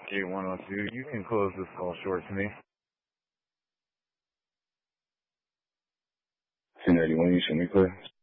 Gate 102, you can close this call short to me. 1081, you show me clear.